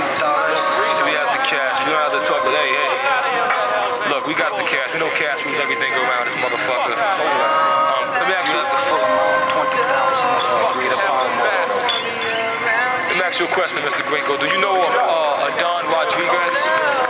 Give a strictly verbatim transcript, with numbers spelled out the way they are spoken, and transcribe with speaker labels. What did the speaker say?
Speaker 1: dollars.
Speaker 2: So we have the cash. We don't have to talk to hey, hey. Look, we got the cash. We know cash rules everything around this motherfucker. Um, let me ask you
Speaker 1: The full amount, twenty thousand. Agreed upon.
Speaker 2: Let me ask you a question, Mister Gringo. Do you know uh, Adon Rodriguez?